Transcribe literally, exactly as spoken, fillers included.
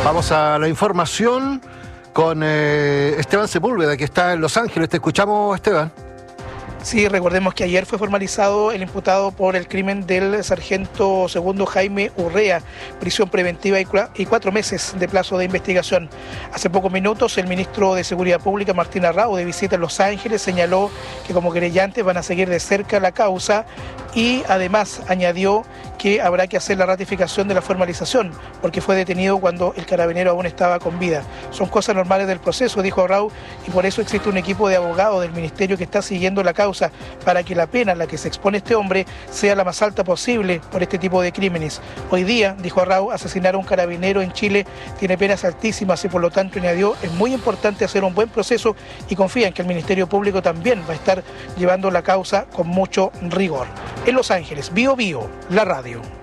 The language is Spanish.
Vamos a la información con eh, Esteban Sepúlveda, que está en Los Ángeles. Te escuchamos, Esteban. Sí, recordemos que ayer fue formalizado el imputado por el crimen del sargento segundo Jaime Urrea, prisión preventiva y cuatro meses de plazo de investigación. Hace pocos minutos el ministro de Seguridad Pública, Martín Arrau, de visita en Los Ángeles, señaló que como querellantes van a seguir de cerca la causa y además añadió que habrá que hacer la ratificación de la formalización, porque fue detenido cuando el carabinero aún estaba con vida. Son cosas normales del proceso, dijo Arrau, y por eso existe un equipo de abogados del ministerio que está siguiendo la causa para que la pena a la que se expone este hombre sea la más alta posible por este tipo de crímenes. Hoy día, dijo Arrau, asesinar a un carabinero en Chile tiene penas altísimas y por lo tanto, añadió, es muy importante hacer un buen proceso y confía en que el Ministerio Público también va a estar llevando la causa con mucho rigor. En Los Ángeles, Bio Bio, la radio.